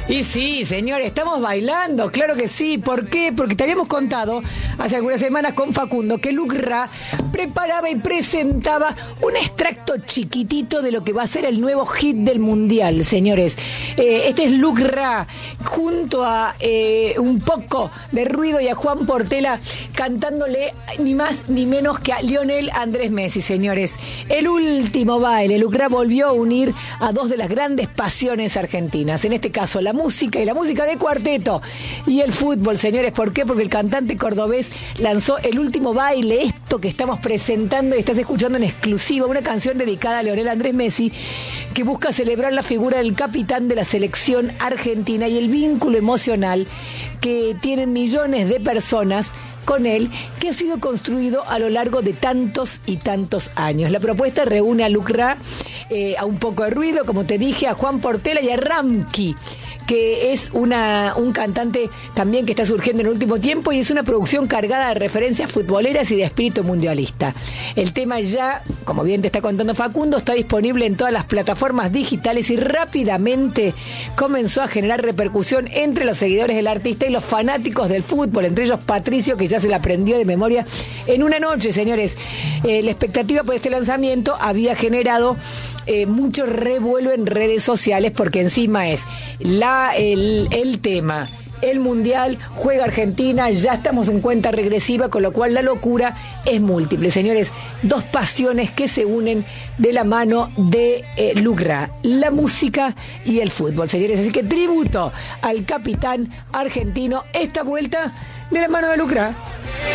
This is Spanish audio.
Y sí, señor, estamos bailando, claro que sí. ¿Por qué? Porque te habíamos contado hace algunas semanas con Facundo que Lucra preparaba y presentaba un extracto chiquitito de lo que va a ser el nuevo hit del Mundial, señores. Este es Lucra, junto a un poco de ruido y a Juan Portela cantándole ni más ni menos que a Lionel Andrés Messi, señores. El último baile. Lucra volvió a unir a dos de las grandes pasiones argentinas, en este caso la música y la música de cuarteto y el fútbol, señores. ¿Por qué? Porque el cantante cordobés lanzó el último baile, esto que estamos presentando y estás escuchando en exclusiva, una canción dedicada a Lionel Andrés Messi, que busca celebrar la figura del capitán de la selección argentina y el vínculo emocional que tienen millones de personas con él, que ha sido construido a lo largo de tantos y tantos años. La propuesta reúne a Lucra, a un poco de ruido, como te dije, a Juan Portela y a Ramki, que es un cantante también que está surgiendo en el último tiempo, y es una producción cargada de referencias futboleras y de espíritu mundialista. El tema ya, como bien te está contando Facundo, está disponible en todas las plataformas digitales y rápidamente comenzó a generar repercusión entre los seguidores del artista y los fanáticos del fútbol, entre ellos Patricio, que ya se la aprendió de memoria en una noche, señores. La expectativa por este lanzamiento había generado mucho revuelo en redes sociales, porque encima es el tema, el Mundial, juega Argentina, ya estamos en cuenta regresiva, con lo cual la locura es múltiple, señores. Dos pasiones que se unen de la mano de Lucra, la música y el fútbol, señores. Así que tributo al capitán argentino, esta vuelta de la mano de Lucra.